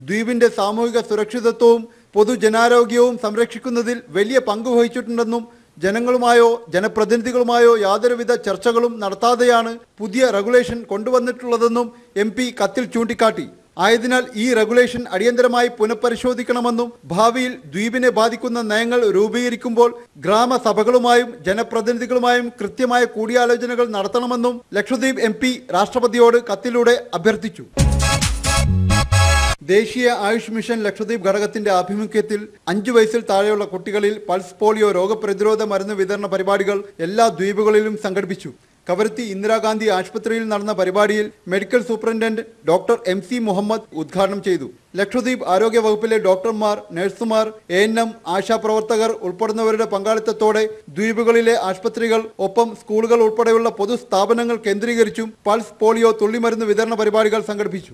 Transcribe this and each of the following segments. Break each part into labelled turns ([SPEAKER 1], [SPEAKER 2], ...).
[SPEAKER 1] ദ്വീപിന്റെ സാമൂഹിക സുരക്ഷിതത്വവും പൊതുജനാരോഗ്യവും സംരക്ഷിക്കുന്നതിൽ വലിയ പങ്ക് വഹിച്ചിട്ടുണ്ടെന്നും ജനങ്ങളുമായോ ജനപ്രതിനിധികളുമായോ യാതൊരുവിധ ചർച്ചകളും നടത്താതെയാണ് പുതിയ റെഗുലേഷൻ കൊണ്ടുവന്നിട്ടുള്ളതെന്നും MP കത്തിൽ ചൂണ്ടിക്കാട്ടി. ആയതിനാൽ ഈ റെഗുലേഷൻ അടിയന്തരമായി പുനഃപരിശോധിക്കണമെന്നും ഭാവിയിൽ ദ്വീപിനെ ബാധിക്കുന്ന നയങ്ങൾ രൂപീകരിക്കുമ്പോൾ ഗ്രാമസഭകളുമായും ജനപ്രതിനിധികളുമായും കൃത്യമായ കൂടിയാലോചനകൾ നടത്തണമെന്നും ലക്ഷദ്വീപ് MP രാഷ്ട്രപതിയോട് കത്തിലൂടെ അഭ്യർത്ഥിച്ചു. ദേശീയ ആയുഷ് മിഷൻ ലക്ഷദ്വീപ് ഘടകത്തിന്റെ ആഭിമുഖ്യത്തിൽ 5 വയസ്സിൽ താഴെയുള്ള കുട്ടികളിൽ പൾസ് പോളിയോ രോഗപ്രതിരോധ മരുന്ന് വിതരണ പരിപാടികൾ എല്ലാ ദ്വീപുകളിലും സംഘടിപ്പിച്ചു. കവരത്തി ഇന്ദിരാഗാന്ധി ആശുപത്രിയിൽ നടന്ന പരിപാടിയിൽ medical superintendent doctor MC Muhammad ഉദ്ഘാടനം ചെയ്തു. ലക്ഷദ്വീപ് ആരോഗ്യ വകുപ്പിലെ ഡോക്ടർമാർ, നഴ്സുമാർ, ANM, ആശാപ്രവർത്തകർ ഉൾപ്പെടുന്നവരുടെ പങ്കാളിത്തത്തോടെ ദ്വീപുകളിലെ ആശുപത്രികൾ ഒപ്പം സ്കൂളുകൾ ഉൾപ്പെടെയുള്ള പൊതുസ്ഥാപനങ്ങൾ കേന്ദ്രീകരിച്ചും പൾസ് പോളിയോ തുള്ളിമരുന്ന് വിതരണ പരിപാടികൾ സംഘടിപ്പിച്ചു.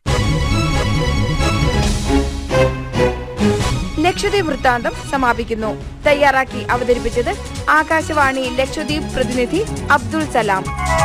[SPEAKER 2] ലക്ഷദ്വീപ് വൃത്താന്തം സമാപിക്കുന്നു. തയ്യാറാക്കി അവതരിപ്പിച്ചത് ആകാശവാണി ലക്ഷദ്വീപ് പ്രതിനിധി അബ്ദുൾ സലാം.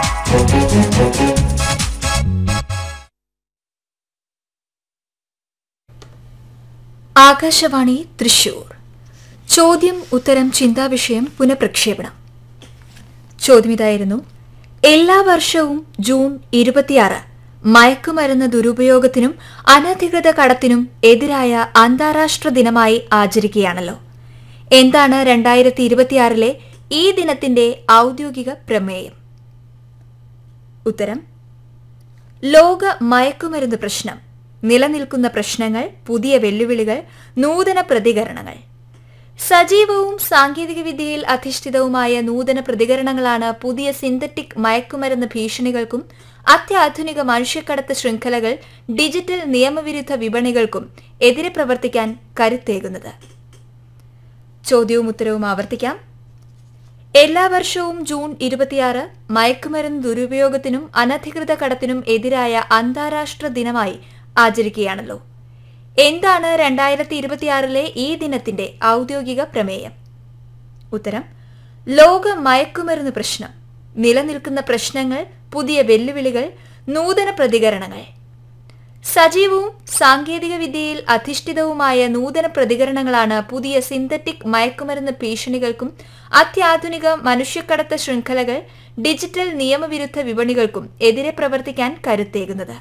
[SPEAKER 3] ആകാശവാണി തൃശൂർ. ചോദ്യം ഉത്തരം ചിന്താവിഷയം പുനഃപ്രക്ഷേപണം. ചോദ്യം ഇതായിരുന്നു: എല്ലാ വർഷവും ജൂൺ 26 മയക്കുമരുന്ന് ദുരുപയോഗത്തിനും അനധികൃത കടത്തിനും എതിരായ അന്താരാഷ്ട്ര ദിനമായി ആചരിക്കുകയാണല്ലോ. എന്താണ് 2026 ഈ ദിനത്തിന്റെ ഔദ്യോഗിക പ്രമേയം? ഉത്തരം: ലോക മയക്കുമരുന്ന് പ്രശ്നം, നിലനിൽക്കുന്ന പ്രശ്നങ്ങൾ, പുതിയ വെല്ലുവിളികൾ, നൂതന പ്രതികരണങ്ങൾ. സജീവവും സാങ്കേതികവിദ്യയിൽ അധിഷ്ഠിതവുമായ നൂതന പ്രതികരണങ്ങളാണ് പുതിയ സിന്തറ്റിക് മയക്കുമരുന്ന് ഭീഷണികൾക്കും അത്യാധുനിക മനുഷ്യക്കടത്ത് ശൃംഖലകൾ, ഡിജിറ്റൽ നിയമവിരുദ്ധ വിപണികൾക്കും എതിരെ പ്രവർത്തിക്കാൻ കരുത്തേകുന്നത്. ചോദ്യവും ഉത്തരവും ആവർത്തിക്കാം. എല്ലാ വർഷവും ജൂൺ 26 മയക്കുമരുന്ന് ദുരുപയോഗത്തിനും അനധികൃത കടത്തിനും എതിരായ അന്താരാഷ്ട്ര ദിനമായി ആചരിക്കുകയാണല്ലോ. എന്താണ് 2026 ഈ ദിനത്തിന്റെ ഔദ്യോഗിക പ്രമേയം? ഉത്തരം: ലോക മയക്കുമരുന്ന് പ്രശ്നം, നിലനിൽക്കുന്ന പ്രശ്നങ്ങൾ, പുതിയ വെല്ലുവിളികൾ, നൂതന പ്രതികരണങ്ങൾ. സജീവവും സാങ്കേതികവിദ്യയിൽ അധിഷ്ഠിതവുമായ നൂതന പ്രതികരണങ്ങളാണ് പുതിയ സിന്തറ്റിക് മയക്കുമരുന്ന് ഭീഷണികൾക്കും അത്യാധുനിക മനുഷ്യക്കടത്ത് ശൃംഖലകൾ, ഡിജിറ്റൽ നിയമവിരുദ്ധ വിപണികൾക്കും എതിരെ പ്രവർത്തിക്കാൻ കരുത്തേകുന്നത്.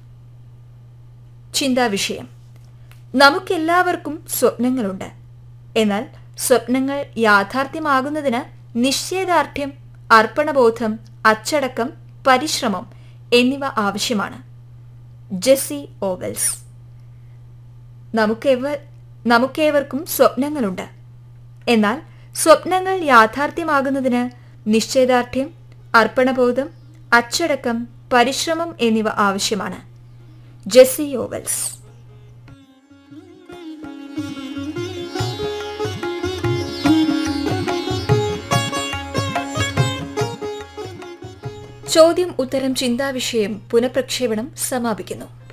[SPEAKER 3] ചിന്താവിഷയം: നമുക്കെല്ലാവർക്കും സ്വപ്നങ്ങളുണ്ട്. എന്നാൽ സ്വപ്നങ്ങൾ യാഥാർത്ഥ്യമാകുന്നതിന് നിശ്ചയദാർഢ്യം, അർപ്പണബോധം, അച്ചടക്കം, പരിശ്രമം എന്നിവ ആവശ്യമാണ്. Jessy ovals. നമുക്കേവർക്കും സ്വപ്നങ്ങളുണ്ട്. എന്നാൽ സ്വപ്നങ്ങൾ യാഥാർത്ഥ്യമാകുന്നതിന് നിശ്ചയദാർഢ്യം, അർപ്പണബോധം, അച്ചടക്കം, പരിശ്രമം എന്നിവ ആവശ്യമാണ്. Jessy ovals. ചോദ്യം ഉത്തരം ചിന്താവിഷയം പുനഃപ്രക്ഷേപണം സമാപിക്കുന്നു.